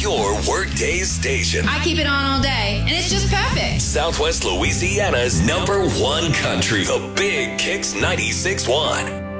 your workday station. I keep it on all day, and it's just perfect. Southwest Louisiana's #1 country, the Big Kicks 96.1.